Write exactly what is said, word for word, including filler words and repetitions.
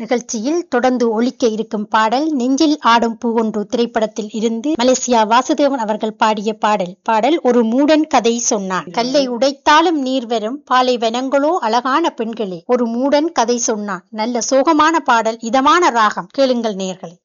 நிகழ்ச்சியில் தொடர்ந்து ஒலிக்க இருக்கும் பாடல் நெஞ்சில் ஆடும் பூவொன்று திரைப்படத்தில் இருந்து மலேசியா வாசுதேவன் அவர்கள் பாடிய பாடல். பாடல் ஒரு மூடன் கதை சொன்னான். கல்லை உடைத்தாலும் நீர் வரும் பாலைவனங்களோ அழகான பெண்களே, ஒரு மூடன் கதை சொன்னான். நல்ல சோகமான பாடல், இதமான ராகம். கேளுங்கள் நேயர்களே.